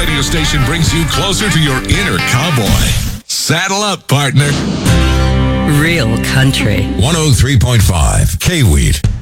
radio station brings you closer to your inner cowboy. Saddle up, partner. Real country. 103.5 K-Weed.